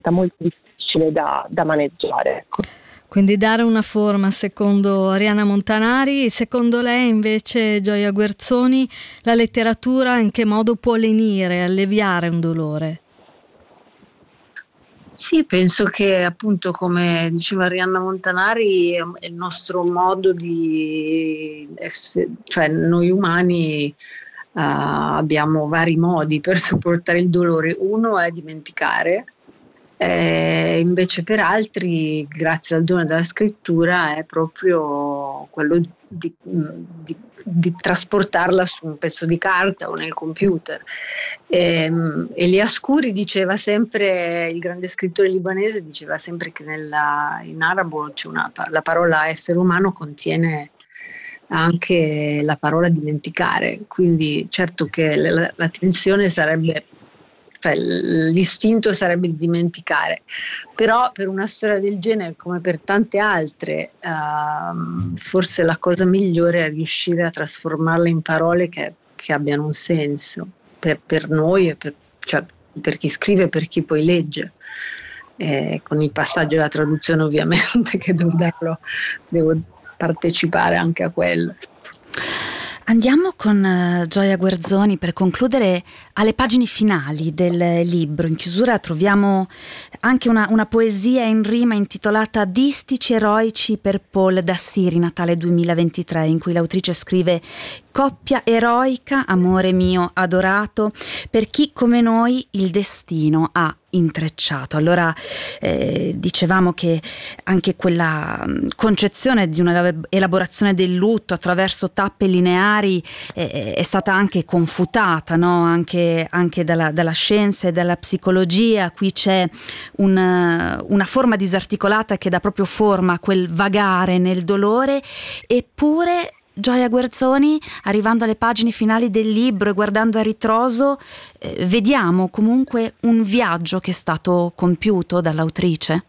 molto difficile da maneggiare, ecco. Quindi dare una forma, secondo Arianna Montanari. Secondo lei invece, Gioia Guerzoni, la letteratura in che modo può lenire, alleviare un dolore? Sì, penso che appunto, come diceva Arianna Montanari, è il nostro modo di essere, cioè noi umani abbiamo vari modi per sopportare il dolore. Uno è dimenticare. Invece per altri, grazie al dono della scrittura, è proprio quello di trasportarla su un pezzo di carta o nel computer. Elias Khoury diceva sempre, il grande scrittore libanese, diceva sempre che in arabo c'è la parola essere umano contiene anche la parola dimenticare, quindi certo che la tensione sarebbe, cioè l'istinto sarebbe di dimenticare, però per una storia del genere, come per tante altre, forse la cosa migliore è riuscire a trasformarle in parole che abbiano un senso per noi e per chi scrive e per chi poi legge, con il passaggio della traduzione ovviamente, che devo partecipare anche a quello. Andiamo con Gioia Guerzoni per concludere alle pagine finali del libro. In chiusura troviamo anche una poesia in rima intitolata Distici eroici per Paul Dassiri, Natale 2023, in cui l'autrice scrive: coppia eroica, amore mio adorato, per chi come noi il destino ha intrecciato. Allora dicevamo che anche quella concezione di una elaborazione del lutto attraverso tappe lineari è stata anche confutata, no? Anche dalla scienza e dalla psicologia. Qui c'è una forma disarticolata che dà proprio forma a quel vagare nel dolore, eppure Gioia Guerzoni, arrivando alle pagine finali del libro e guardando a ritroso, vediamo comunque un viaggio che è stato compiuto dall'autrice.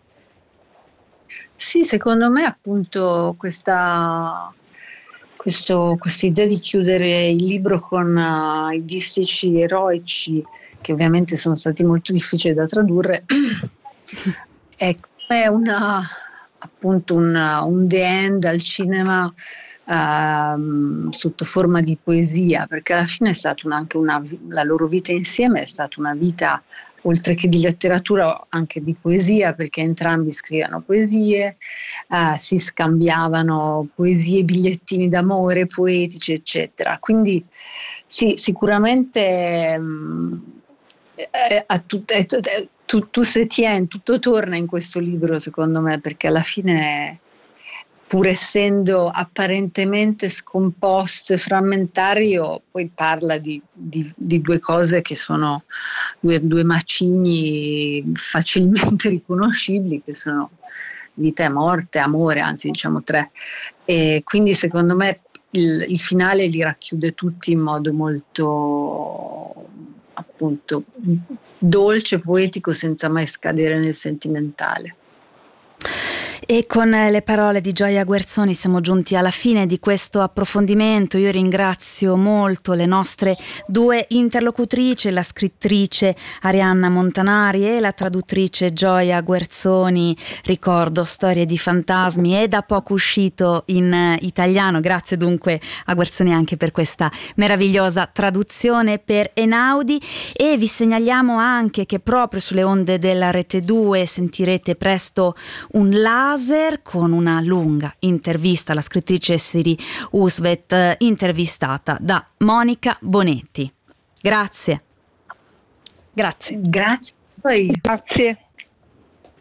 Sì, secondo me appunto questa idea di chiudere il libro con i distici eroici, che ovviamente sono stati molto difficili da tradurre, è appunto un the end al cinema sotto forma di poesia, perché alla fine è stata la loro vita insieme è stata una vita, oltre che di letteratura, anche di poesia, perché entrambi scrivevano poesie, si scambiavano poesie, bigliettini d'amore, poetici, eccetera. Quindi sì, sicuramente tutto torna in questo libro, secondo me, perché alla fine, pur essendo apparentemente scomposto e frammentario, poi parla di due cose che sono due macigni facilmente riconoscibili, che sono vita e morte, amore, anzi diciamo tre. E quindi secondo me il finale li racchiude tutti in modo molto, appunto, dolce, poetico, senza mai scadere nel sentimentale. E con le parole di Gioia Guerzoni siamo giunti alla fine di questo approfondimento. Io ringrazio molto le nostre due interlocutrici, la scrittrice Arianna Montanari e la traduttrice Gioia Guerzoni. Ricordo Storie di fantasmi, è da poco uscito in italiano. Grazie dunque a Guerzoni anche per questa meravigliosa traduzione per Einaudi, e vi segnaliamo anche che proprio sulle onde della Rete 2 sentirete presto un laser con una lunga intervista alla scrittrice Siri Husvet, intervistata da Monica Bonetti. Grazie. Grazie. Poi. Grazie.